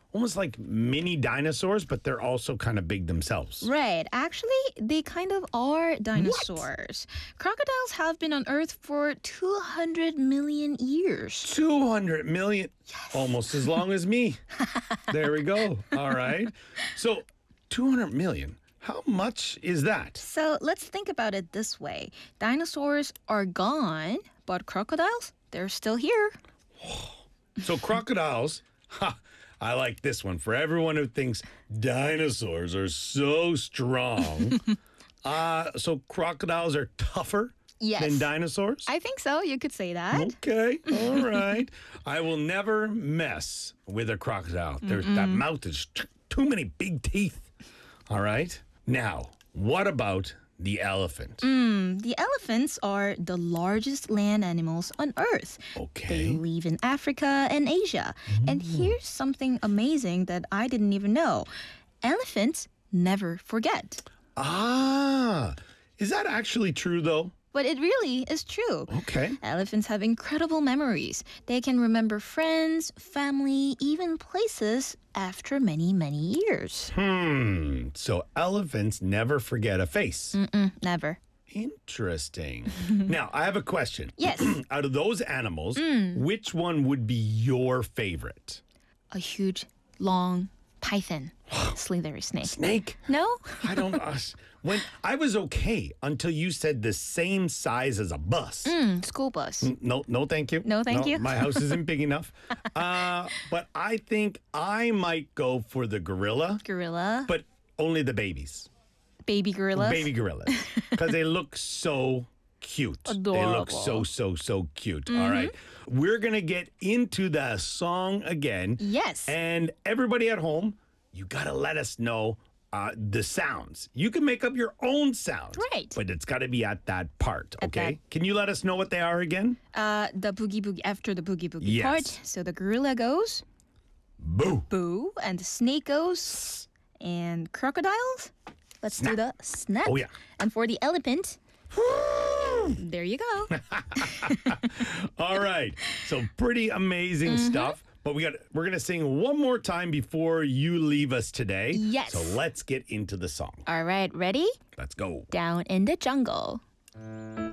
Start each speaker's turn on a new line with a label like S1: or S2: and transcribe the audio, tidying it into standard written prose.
S1: almost like mini dinosaurs, but they're also kind of big themselves.
S2: Right. Actually, they kind of are dinosaurs. Crocodiles have been on Earth for 200 million years.
S1: 200 million. Almost as long as me. There we go. All right. So 200 million. How much is that?
S2: So let's think about it this way. Dinosaurs are gone, but crocodiles, they're still here.
S1: So crocodiles, I like this one. For everyone who thinks dinosaurs are so strong. So crocodiles are tougher
S2: Yes.
S1: than dinosaurs?
S2: I think so. You could say that.
S1: Okay, all right. I will never mess with a crocodile. That mouth is too many big teeth. All right. Now, what about the elephant?
S2: The elephants are the largest land animals on Earth. They
S1: Okay.
S2: live in Africa and Asia. And here's something amazing that I didn't even know. Elephants never forget.
S1: Is that actually true, though?
S2: But it really is true.
S1: Okay.
S2: Elephants have incredible memories. They can remember friends, family, even places after many, many years.
S1: So elephants never forget a face.
S2: Never.
S1: Interesting. Now, I have a question.
S2: Yes.
S1: Out of those animals, which one would be your favorite?
S2: A huge, long python. Slithery snake.
S1: Snake?
S2: No?
S1: I don't know. When I was okay until you said the same size as a bus.
S2: School bus.
S1: No, thank you.
S2: No, thank you.
S1: My house isn't big enough. But I think I might go for the gorilla,
S2: Gorilla.
S1: but only the babies.
S2: Baby gorillas.
S1: Baby gorillas. Because they look so cute. They look
S2: Adorable.
S1: so cute. All right. We're going to get into the song again.
S2: Yes.
S1: And everybody at home, you got to let us know the sounds. You can make up your own sounds.
S2: Right.
S1: But it's got to be at that part,
S2: At
S1: okay?
S2: that-
S1: Can you let us know what they are again?
S2: The boogie boogie after the boogie boogie
S1: Yes.
S2: part. So the gorilla goes
S1: Boo.
S2: boo, and the snake goes, and crocodiles. Let's do the snap.
S1: Oh, yeah.
S2: And for the elephant, there you go.
S1: All right. So pretty amazing stuff. But we're gonna sing one more time before you leave us today.
S2: Yes.
S1: So let's get into the song.
S2: All right, ready?
S1: Let's go.
S2: Down in the jungle.